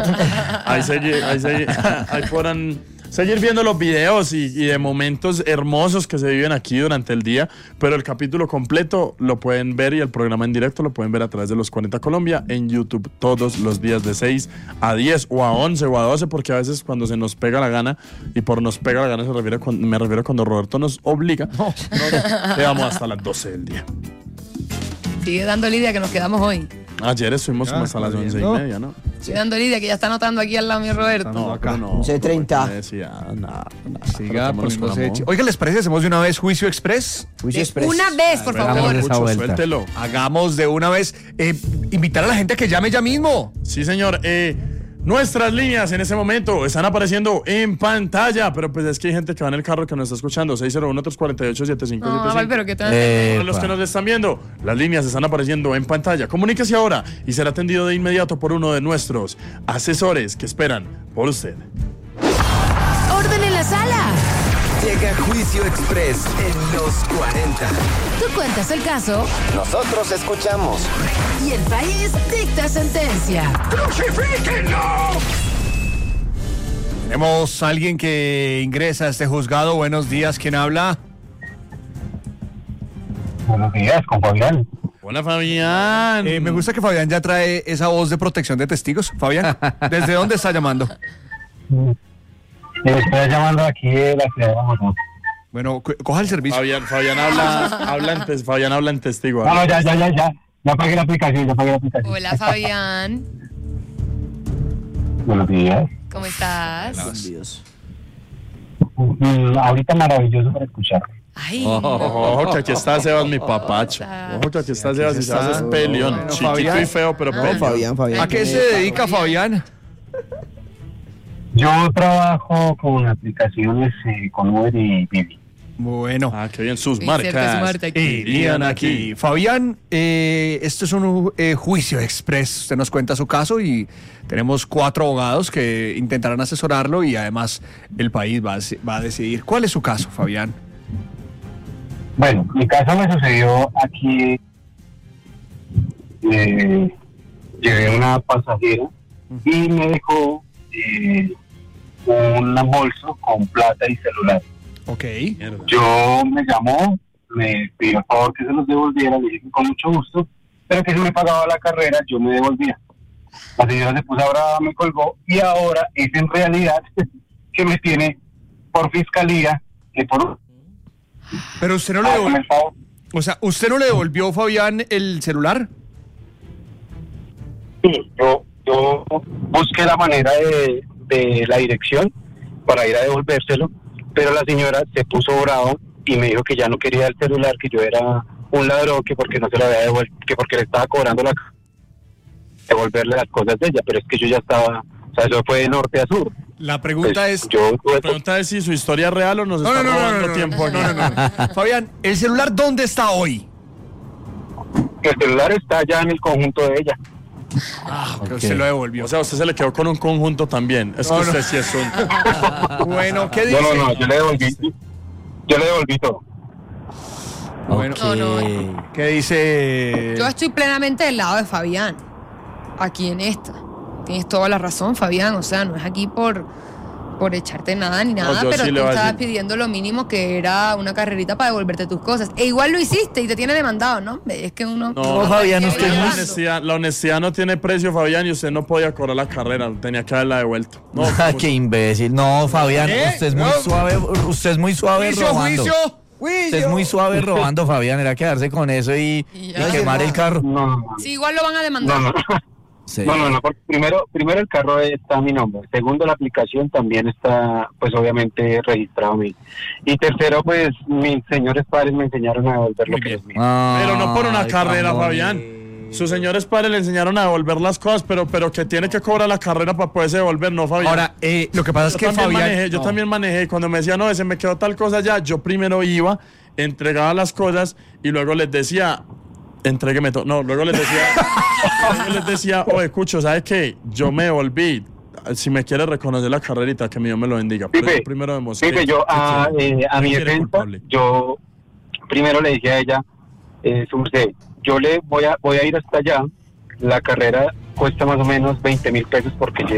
Ahí podrán seguir viendo los videos y de momentos hermosos que se viven aquí durante el día, pero el capítulo completo lo pueden ver y el programa en directo lo pueden ver a través de Los 40 Colombia en YouTube todos los días de 6 a 10 o a 11 o a 12, porque a veces cuando se nos pega la gana, y por nos pega la gana me refiero cuando Roberto nos obliga, nos quedamos hasta las 12 del día. Sigue dando Lidia que nos quedamos hoy. Ayer estuvimos como hasta las 11:30, ¿no? Sigue dando Lidia que ya está anotando aquí al lado mío Roberto. No, acá no. 11:30. Siga poniéndose. Oiga, ¿les parece? ¿Hacemos de una vez Juicio Express? Juicio Express. Una vez, por favor. Suéltelo. Hagamos de una vez. Invitar a la gente a que llame ya mismo. Sí, señor. Nuestras líneas en ese momento están apareciendo en pantalla, pero pues es que hay gente que va en el carro que nos está escuchando. 601-348-7575. No, pero ¿qué tal? Para los que nos están viendo, las líneas están apareciendo en pantalla. Comuníquese ahora y será atendido de inmediato por uno de nuestros asesores que esperan por usted. ¡Orden en la sala! Llega Juicio Express en Los 40. Tú cuentas el caso Nosotros escuchamos. y el país dicta sentencia. ¡Crucifíquenlo! Tenemos a alguien que ingresa a este juzgado. Buenos días, ¿quién habla? Buenos días, con Fabián. Hola, Fabián. Me gusta que Fabián ya trae esa voz de protección de testigos. Fabián, ¿desde dónde está llamando? Estoy llamando aquí de la ciudad de Bogotá. Bueno, coja el servicio. Fabián habla en testigo. No, ya. Ya pagué la aplicación, Hola, Fabián. Buenos días. ¿Cómo estás? Dios. Ahorita maravilloso para escuchar. Ay. Ojo que aquí está Sebas, mi papacho. Ojo que aquí está Sebas y Sebas es peleón. Bueno, Chiquito Fabián. y feo, pero peleón. Fabián. ¿A qué se dedica Fabián? Yo trabajo con aplicaciones con Uber y Bibi. Bueno. Ah, qué bien, sus Muy cerca de su marcas muerte aquí. irían aquí. Fabián, esto es un juicio express. Usted nos cuenta su caso y tenemos 4 abogados que intentarán asesorarlo y además el país va a decidir. ¿Cuál es su caso, Fabián? Bueno, mi caso me sucedió aquí. Llevé una pasajera y me dejó un bolso con plata y celular. Ok. Yo me llamó, me pidió por favor que se los devolviera, le dije que con mucho gusto, pero que si me pagaba la carrera yo me devolvía. La señora se puso brava, me colgó y ahora es en realidad que me tiene por fiscalía que por... Pero usted no le devolvió. O sea, ¿usted no le devolvió, Fabián, el celular? Sí, yo busqué la manera de la dirección para ir a devolvérselo, pero la señora se puso brava y me dijo que ya no quería el celular, que yo era un ladrón, que porque no se lo había devuelto, que porque le estaba cobrando devolverle las cosas de ella, pero es que yo ya estaba, o sea, eso fue de norte a sur. La pregunta Pues, es... La pregunta es si su historia es real o nos está robando tiempo aquí. No. Fabián, ¿el celular dónde está hoy? El celular está ya en el conjunto de ella. Que usted lo devolvió. O sea, usted se le quedó con un conjunto también. Es que usted sí es un... Bueno, ¿qué dice? No, yo le devolví todo. Bueno, No. ¿qué dice? Yo estoy plenamente del lado de Fabián. Aquí en esta. Tienes toda la razón, Fabián. O sea, no es aquí por echarte nada ni nada, yo pero sí tú le voy a estabas decir. pidiendo lo mínimo que era una carrerita para devolverte tus cosas. E igual lo hiciste y te tiene demandado, ¿no? Es que uno... No, Fabián, quiere usted es llevando. la honestidad no tiene precio, Fabián, y usted no podía cobrar la carrera, tenía que haberla devuelto. No, Qué imbécil. No, Fabián, ¿Qué? usted es muy No. suave. Usted es muy suave robando. Juicio. Usted es muy suave robando, Fabián. Era quedarse con eso y Ya. quemar el carro. No. Sí, igual lo van a demandar. Sí. No, porque primero el carro está a mi nombre. Segundo, la aplicación también está, pues obviamente, registrado a mí. Y tercero, pues, mis señores padres me enseñaron a devolver lo que es mío. Pero no por una carrera, Fabián. Fabián. Sus señores padres le enseñaron a devolver las cosas, pero que tiene que cobrar la carrera para poderse devolver, no, Fabián. Ahora, lo que pasa es que Fabián... Yo también manejé, cuando me decían, no, se me quedó tal cosa ya, yo primero iba, entregaba las cosas y luego les decía, entrégueme todo. No, luego les decía, oye, Cucho, ¿sabes qué? Yo me devolví. Si me quiere reconocer la carrerita, que mi Dios me lo bendiga. Pero yo primero demostré. Pipe, yo a mi quiere defensa, culpable? yo primero le dije a ella, su merced, yo le voy a ir hasta allá, la carrera cuesta más o menos 20,000 pesos porque